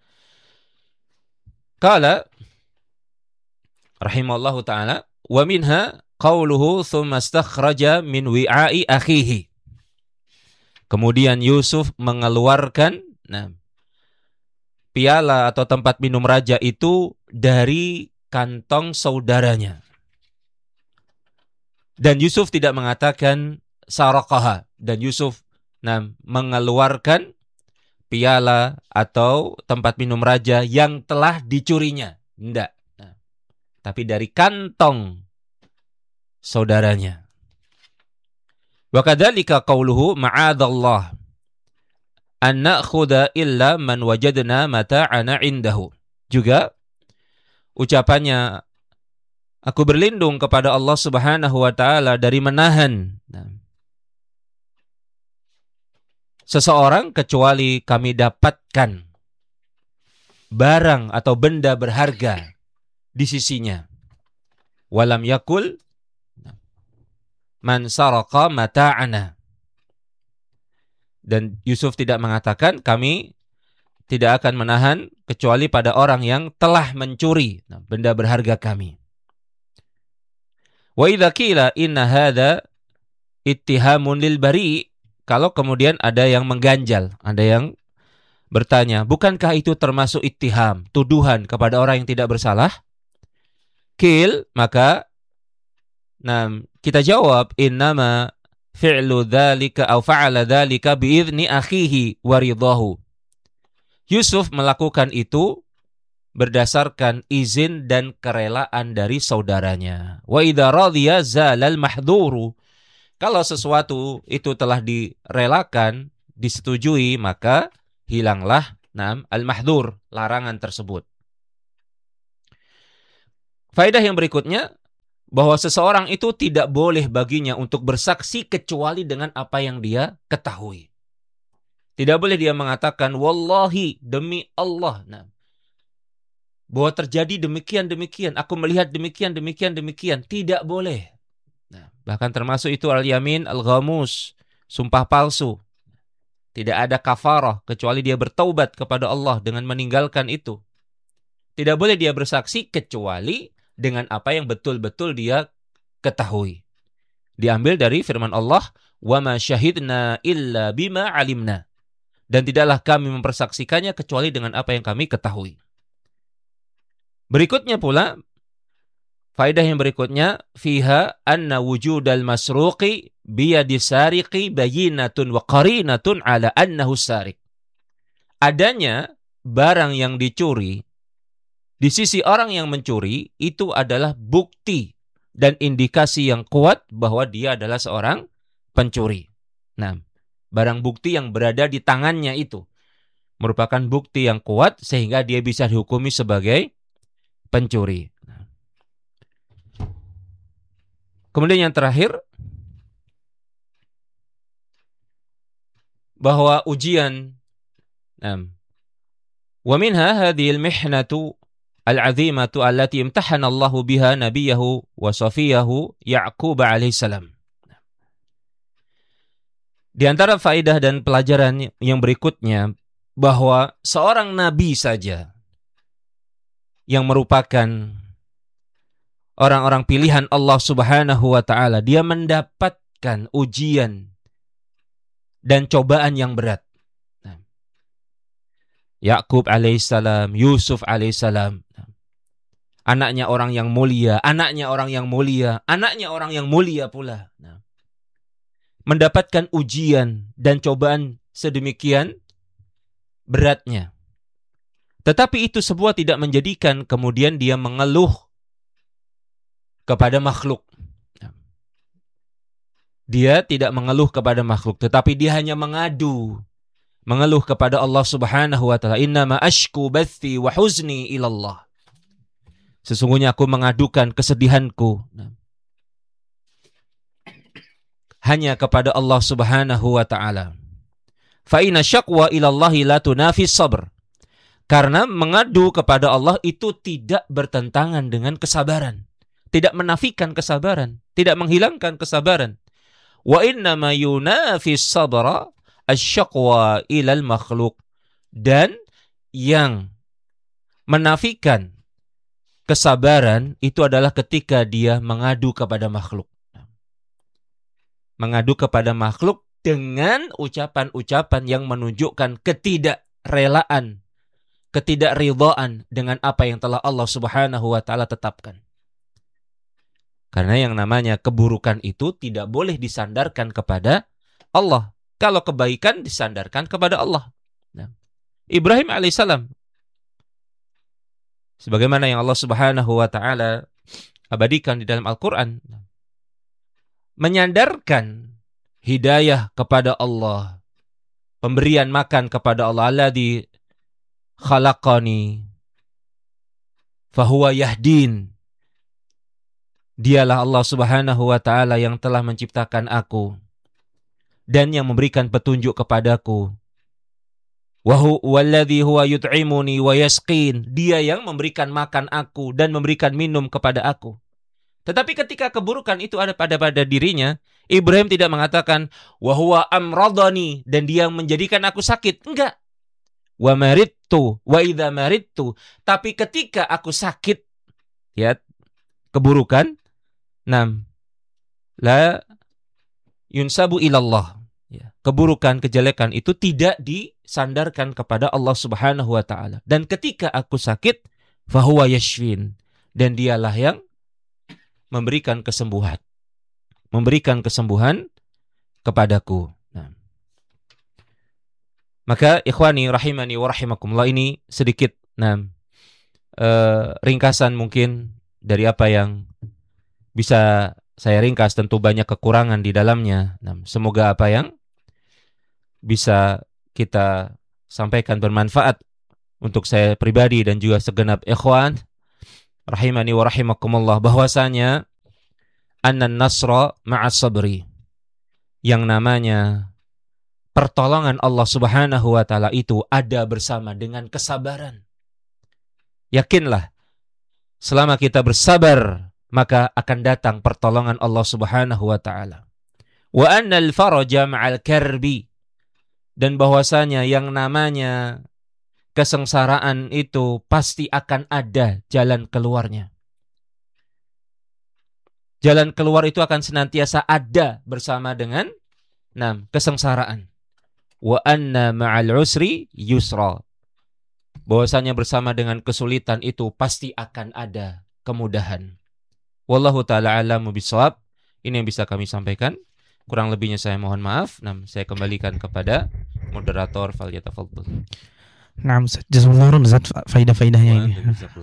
S4: qala rahimallahu ta'ala, wa minha qawluhu thumma astakhraja min wi'a'i akhihi. Kemudian Yusuf mengeluarkan piala atau tempat minum raja itu dari kantong saudaranya. Dan Yusuf tidak mengatakan saraqaha. Dan Yusuf mengeluarkan piala atau tempat minum raja yang telah dicurinya. Tidak. Tapi dari kantong saudaranya. Wa kadzalika qauluhu ma'adzallah an na'khudha illa man wajadna mata'ana indahu. Juga ucapannya, aku berlindung kepada Allah Subhanahu wa taala dari menahan seseorang kecuali kami dapatkan barang atau benda berharga di sisinya. Walam yakul man saraqa mata'ana. Dan Yusuf tidak mengatakan kami tidak akan menahan kecuali pada orang yang telah mencuri benda berharga kami. Wa idza qila inna hadza ittihamun lil bari', kalau kemudian ada yang mengganjal, ada yang bertanya, bukankah itu termasuk ittiham, tuduhan kepada orang yang tidak bersalah? Qil, maka kita jawab, innama fi'lu dzalika aw fa'ala dzalika bi'izni akhihi wa ridahu. Yusuf melakukan itu berdasarkan izin dan kerelaan dari saudaranya. Wa idza radiya zalal mahdhuru. Kalau sesuatu itu telah direlakan, disetujui, maka hilanglah al-mahdhur, larangan tersebut. Faedah yang berikutnya, bahwa seseorang itu tidak boleh baginya untuk bersaksi kecuali dengan apa yang dia ketahui. Tidak boleh dia mengatakan, wallahi, demi Allah, bahwa terjadi demikian, aku melihat demikian. Tidak boleh. Bahkan termasuk itu al-yamin al-ghamus, sumpah palsu. Tidak ada kafarah kecuali dia bertaubat kepada Allah dengan meninggalkan itu. Tidak boleh dia bersaksi kecuali dengan apa yang betul-betul dia ketahui. Diambil dari firman Allah, wa ma syahidna illa bima alimna. Dan tidaklah kami mempersaksikannya kecuali dengan apa yang kami ketahui. Berikutnya pula, faedah yang berikutnya, fiha anna wujudal masruqi biyadi sariqi bayinatun wa qarinatun ala annahu sariq. Adanya barang yang dicuri di sisi orang yang mencuri itu adalah bukti dan indikasi yang kuat bahwa dia adalah seorang pencuri. Barang bukti yang berada di tangannya itu merupakan bukti yang kuat sehingga dia bisa dihukumi sebagai pencuri. Kemudian yang terakhir, bahwa ujian, wa minha hadhil mihnatu al-'azimatu allati imtahana Allahu biha nabiyahu wa safiyahu Ya'qub alaihi salam. Di antara faedah dan pelajaran yang berikutnya, bahwa seorang nabi saja yang merupakan orang-orang pilihan Allah Subhanahu wa taala, dia mendapatkan ujian dan cobaan yang berat. Ya'qub alaihissalam, Yusuf alaihissalam, anaknya orang yang mulia, anaknya orang yang mulia pula. Mendapatkan ujian dan cobaan sedemikian beratnya. Tetapi itu semua tidak menjadikan kemudian dia mengeluh kepada makhluk. Dia tidak mengeluh kepada makhluk, tetapi dia hanya mengeluh kepada Allah Subhanahu wa taala. Innama ashku bathi wa huzni ilallah. Sesungguhnya aku mengadukan kesedihanku hanya kepada Allah Subhanahu wa taala. Fa inna syaqwa ilallahi la tunafis sabr. Karena mengadu kepada Allah itu tidak bertentangan dengan kesabaran, tidak menafikan kesabaran, tidak menghilangkan kesabaran. Wa innama yunafis sabra asyaqwa ilal makhluk. Dan yang menafikan kesabaran itu adalah ketika dia mengadu kepada makhluk. Mengadu kepada makhluk dengan ucapan-ucapan yang menunjukkan ketidakrelaan, ketidakridhaan dengan apa yang telah Allah Subhanahu wa taala tetapkan. Karena yang namanya keburukan itu tidak boleh disandarkan kepada Allah. Kalau kebaikan disandarkan kepada Allah. Ibrahim alaihissalam, sebagaimana yang Allah Subhanahu wa taala abadikan di dalam Al-Qur'an, menyandarkan hidayah kepada Allah, pemberian makan kepada Allah. Alladzi khalaqani fahuwa yahdin. Dialah Allah Subhanahu wa taala yang telah menciptakan aku dan yang memberikan petunjuk kepadaku. Walladzi huwa yut'imuni wa yasqin. Dia yang memberikan makan aku dan memberikan minum kepada aku. Tetapi ketika keburukan itu ada pada dirinya, Ibrahim tidak mengatakan wa huwa amradani, dan dia yang menjadikan aku sakit. Enggak. Wa maridtu wa idza maridtu. Tapi ketika aku sakit, ya, keburukan, la yunsabu ilallah. Ya, keburukan, kejelekan itu tidak disandarkan kepada Allah Subhanahu wa taala. Dan ketika aku sakit, fahuwa yashfin, dan dialah yang memberikan kesembuhan kepadaku. Maka ikhwani rahimani wa rahimakumullah, ini sedikit ringkasan mungkin dari apa yang bisa saya ringkas. Tentu banyak kekurangan di dalamnya. Semoga apa yang bisa kita sampaikan bermanfaat untuk saya pribadi dan juga segenap ikhwan rahimani wa rahimakumullah, bahwasanya annan nasra ma'as sabri, yang namanya pertolongan Allah Subhanahu wa taala itu ada bersama dengan kesabaran. Yakinlah, selama kita bersabar, maka akan datang pertolongan Allah Subhanahu wa taala. Wa annal faraja ma'al karbi, dan bahwasanya yang namanya kesengsaraan itu pasti akan ada jalan keluarnya. Jalan keluar itu akan senantiasa ada bersama dengan kesengsaraan. Wa anna ma'al usri yusra, bahwasanya bersama dengan kesulitan itu pasti akan ada kemudahan. Wallahu ta'ala a'lamu bishawab. Ini yang bisa kami sampaikan. Kurang lebihnya saya mohon maaf. Saya kembalikan kepada moderator, falyatafadhal.
S3: Nah, jazakallahu khairan Ustaz, faidah-faidahnya ini.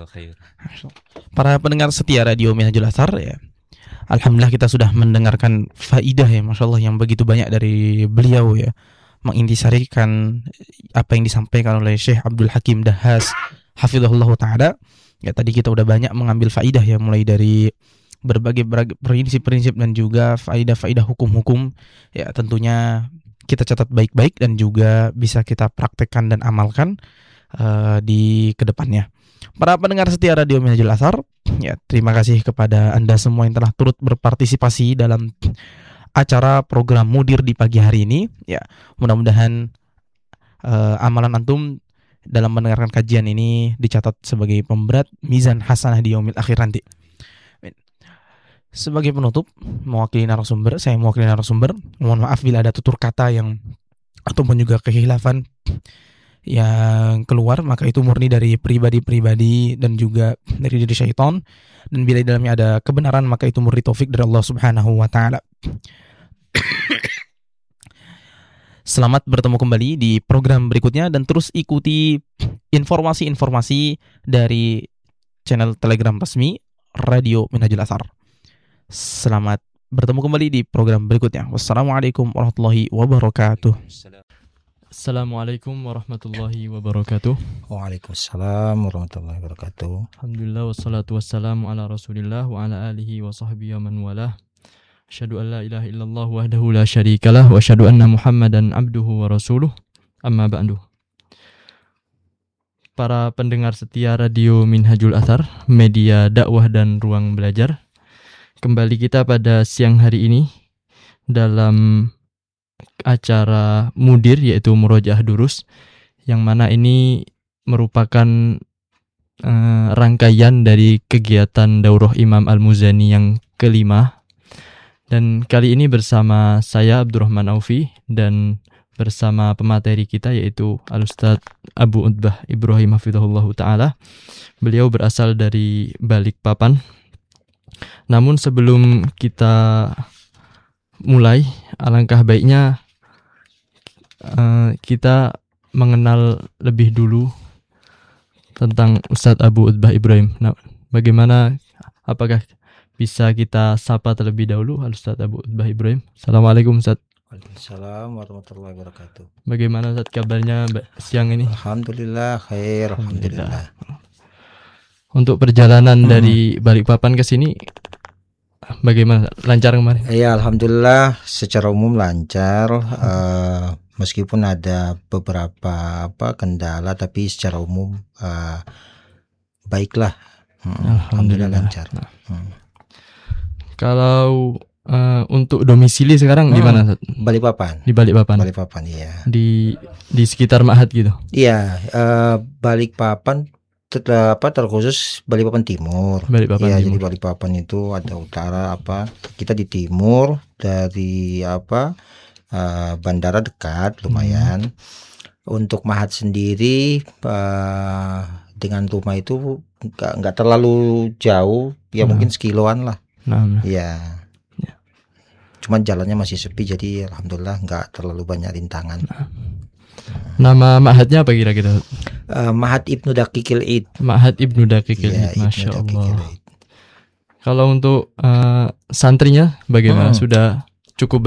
S3: Para pendengar setia Radio Minhajul Athar ya. Alhamdulillah kita sudah mendengarkan faidah ya, Masya Allah, yang begitu banyak dari beliau ya, mengintisarikan apa yang disampaikan oleh Syekh Abdul Hakim Dahas hafizahullah ta'ala. Ya, tadi kita udah banyak mengambil faidah ya, mulai dari berbagai prinsip-prinsip dan juga faidah-faidah hukum-hukum ya, tentunya kita catat baik-baik dan juga bisa kita praktekkan dan amalkan di kedepannya. Para pendengar setia Radio Minhajul Athar, ya, terima kasih kepada Anda semua yang telah turut berpartisipasi dalam acara program Mudir di pagi hari ini. Ya, mudah-mudahan amalan antum dalam mendengarkan kajian ini dicatat sebagai pemberat mizan hasanah di yaumil akhir nanti. Sebagai penutup, saya mewakili narasumber, mohon maaf bila ada tutur kata yang ataupun juga kehilafan yang keluar, maka itu murni dari pribadi-pribadi dan juga dari diri syaitan, dan bila di dalamnya ada kebenaran maka itu murni taufik dari Allah Subhanahu wa taala. Selamat bertemu kembali di program berikutnya dan terus ikuti informasi-informasi dari channel Telegram resmi Radio Minhajul Athar. Selamat bertemu kembali di program berikutnya. Wassalamualaikum warahmatullahi wabarakatuh.
S5: Assalamualaikum warahmatullahi wabarakatuh.
S6: Waalaikumsalam warahmatullahi wabarakatuh.
S5: Alhamdulillah wassalatu wassalamu ala Rasulillah wa ala alihi wa sahbihi wa man walah. Asyhadu an la ilaha illallah wahdahu la syarikalah wa asyhadu anna Muhammadan abduhu wa rasuluh. Amma ba'du. Para pendengar setia Radio Minhajul Athar, media dakwah dan ruang belajar. Kembali kita pada siang hari ini dalam acara Mudir, yaitu Murojaah Durus, yang mana ini merupakan rangkaian dari kegiatan Daurah Imam Al-Muzani yang kelima. Dan kali ini bersama saya Abdurrahman Aufi dan bersama pemateri kita yaitu Al-Ustadz Abu Utbah Ibrahim hafizahullahu ta'ala. Beliau berasal dari Balikpapan. Namun sebelum kita mulai, alangkah baiknya kita mengenal lebih dulu tentang Ustadz Abu Utbah Ibrahim. Nah, bagaimana, apakah bisa kita sapa terlebih dahulu Ustadz Abu Utbah Ibrahim? Assalamualaikum Ustadz.
S6: Waalaikumsalam warahmatullahi wabarakatuh.
S5: Bagaimana Ustadz kabarnya siang ini?
S6: Alhamdulillah khair, alhamdulillah.
S5: Untuk perjalanan dari Balikpapan ke sini bagaimana? Lancar kemarin?
S6: Ya, alhamdulillah secara umum lancar. Meskipun ada beberapa kendala, tapi secara umum baiklah. Alhamdulillah lancar.
S5: Kalau untuk domisili sekarang di mana?
S6: Balikpapan.
S5: Di Balikpapan.
S6: Balikpapan, iya.
S5: Di sekitar Ma'had gitu.
S6: Iya, Balikpapan terkhusus Balikpapan Timur.
S5: Balikpapan
S6: ya,
S5: Timur.
S6: Jadi Balikpapan itu ada utara kita di timur dari bandara dekat lumayan. Untuk Ma'had sendiri dengan rumah itu nggak terlalu jauh, ya mungkin sekiloan lah. Ya. Cuman jalannya masih sepi, jadi alhamdulillah nggak terlalu banyak rintangan.
S5: Nama Ma'hadnya apa kira-kira?
S6: Ma'had Ibnu Daqiqil Id.
S5: Ma'had Ibnu Daqiqil Id, Masya Allah. Kalau untuk santrinya bagaimana? Sudah cukup banyak?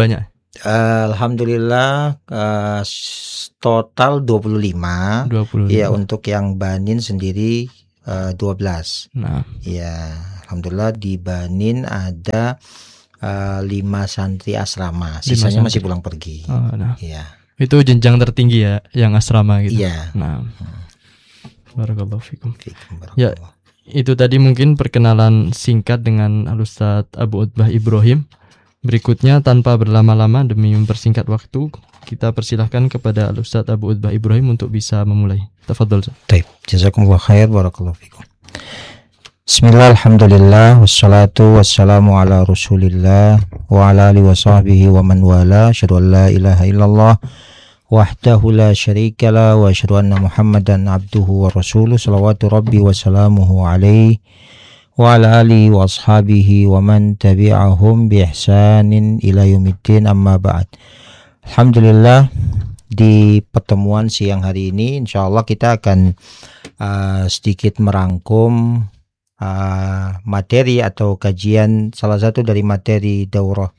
S6: Alhamdulillah total 25.
S5: 25.
S6: Ya, untuk yang Banin sendiri 12.
S5: Nah,
S6: Ya, alhamdulillah di Banin ada 5 santri asrama, sisanya masih
S5: santri.
S6: pulang pergi.
S5: nah.
S6: Ya.
S5: Itu jenjang tertinggi ya yang asrama gitu.
S6: Iya.
S5: Nah. Barakallahu fikum.
S6: Barakallah.
S5: Ya, itu tadi mungkin perkenalan singkat dengan Al-Ustaz Abu Utbah Ibrahim. Berikutnya tanpa berlama-lama demi mempersingkat waktu, kita persilahkan kepada Al-Ustaz Abu Utbah Ibrahim untuk bisa memulai. Tafadhol.
S6: Baik, jazakumullah khair, barakallahu fikum. Bismillah, alhamdulillah, wassalatu wassalamu ala rasulillah wa ala alihi wa sahbihi wa man wala, asyhadu an la ilaha illallah wahdahu la syarika la wa asyhadu anna Muhammadan abduhu wa rasuluh, salawatu rabbi wa salamuhu alaihi wa ala alihi wa ashabihi wa man tabi'ahum bi ihsanin ila yaumiddin, amma ba'd. Alhamdulillah, di pertemuan siang hari ini insyaallah kita akan sedikit merangkum materi atau kajian salah satu dari materi daurah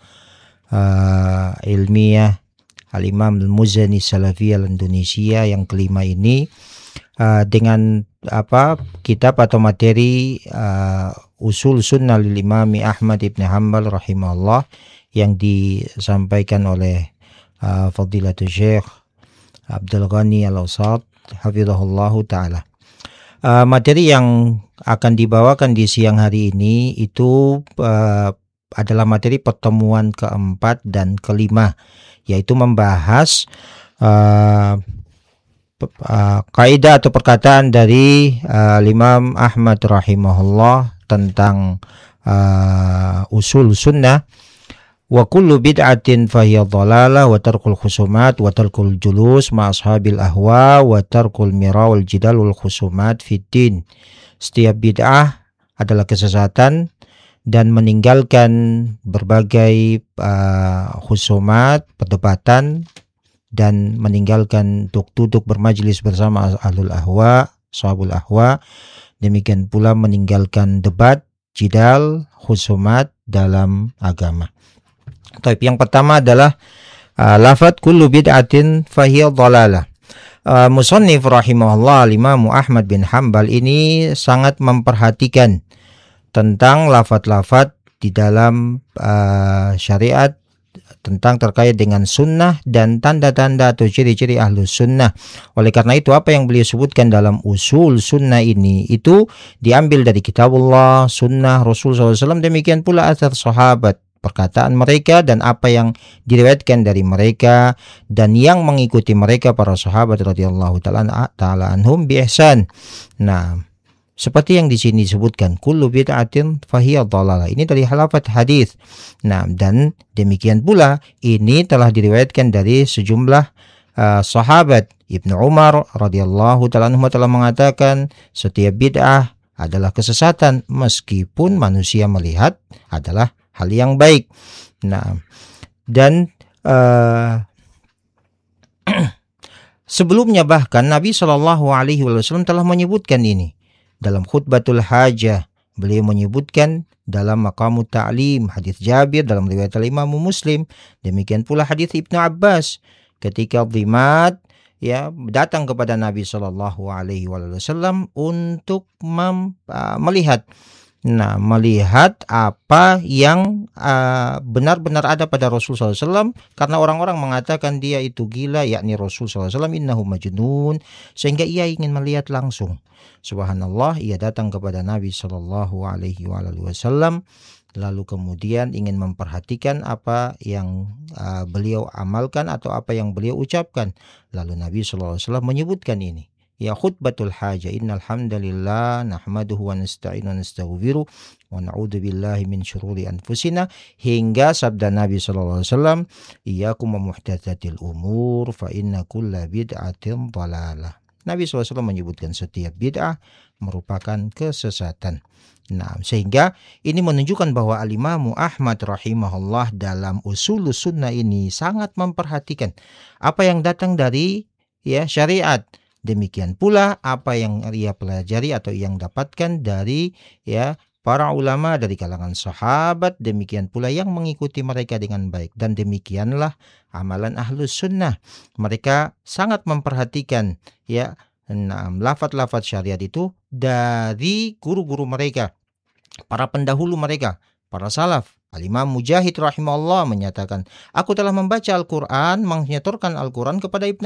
S6: ilmiah Al-Imam Al-Muzani Salafiyah Indonesia yang kelima ini, dengan kitab atau materi Usul Sunnah lil Imami Ahmad ibn Hanbal rahimahullah yang disampaikan oleh Fadilatul Syekh Abdul Ghani Al-Ausat hafizahullahu ta'ala. Materi yang akan dibawakan di siang hari ini itu adalah materi pertemuan keempat dan kelima, yaitu membahas kaidah atau perkataan dari Imam Ahmad rahimahullah tentang usul sunnah. Wa kullu bid'atin fahiya dhalalah wa tarkul khusumat wa tarkul julus ma ashabil ahwa wa tarkul mira wal jidal wal khusumat fid din. Setiap bid'ah adalah kesesatan dan meninggalkan berbagai khusumat, perdebatan, dan meninggalkan duduk bermajlis bersama ahlul ahwa, sahabul ahwa. Demikian pula meninggalkan debat, jidal, khusumat dalam agama. Yang pertama adalah lafaz kullu bid'atin fahiya dhalalah. Musannif rahimahullah Imam Ahmad bin Hanbal ini sangat memperhatikan tentang lafaz-lafaz di dalam syariat tentang terkait dengan sunnah dan tanda-tanda atau ciri-ciri ahlus sunnah. Oleh karena itu apa yang beliau sebutkan dalam usul sunnah ini itu diambil dari kitabullah, sunnah Rasul SAW, demikian pula athar sahabat, perkataan mereka dan apa yang diriwayatkan dari mereka dan yang mengikuti mereka para sahabat radhiyallahu taala anhum bi ihsan. Nah, seperti yang di sini disebutkan kullu bid'atin fahiya dhalalah. Ini dari lafaz hadis. Nah, dan demikian pula ini telah diriwayatkan dari sejumlah sahabat. Ibnu Umar radhiyallahu taala anhu telah mengatakan setiap bid'ah adalah kesesatan meskipun manusia melihat adalah hal yang baik. Nah, dan sebelumnya bahkan Nabi SAW telah menyebutkan ini. Dalam khutbatul hajah, beliau menyebutkan dalam maqamut ta'lim, hadis Jabir dalam riwayat Imam Muslim. Demikian pula hadis Ibnu Abbas ketika Dhimat datang kepada Nabi SAW untuk melihat. Nah, melihat apa yang benar-benar ada pada Rasul SAW, karena orang-orang mengatakan dia itu gila, yakni Rasul SAW innahu majnun, sehingga ia ingin melihat langsung. Subhanallah, ia datang kepada Nabi SAW, lalu kemudian ingin memperhatikan apa yang beliau amalkan atau apa yang beliau ucapkan. Lalu Nabi SAW menyebutkan ini. Ya khutbatul hajah, innal hamdalillah nahmaduhu wa nasta'inu wa nastaghfiruh wa na'udzu billahi min syururi anfusina, hingga sabda Nabi sallallahu alaihi wasallam, iyyakum wa muhdatsatil umur fa inna kulla bid'atin dhalalah. Nabi SAW menyebutkan setiap bid'ah merupakan kesesatan. Nah, sehingga ini menunjukkan bahwa Al-Imam Ahmad rahimahullah dalam usul sunnah ini sangat memperhatikan apa yang datang dari syariat. Demikian pula apa yang ia pelajari atau yang dapatkan dari para ulama dari kalangan sahabat, demikian pula yang mengikuti mereka dengan baik. Dan demikianlah amalan ahlus sunnah. Mereka sangat memperhatikan ya lafaz-lafaz syariat itu dari guru-guru mereka, para pendahulu mereka, para salaf. Al-Imam Mujahid rahimahullah menyatakan, aku telah membaca Al-Quran, menyetorkan Al-Quran kepada Ibn